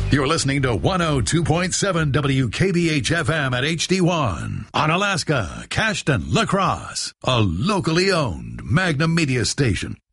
You're listening to 102.7 WKBH-FM at HD1. On Alaska, Cashton, La Crosse, a locally owned Magnum Media station.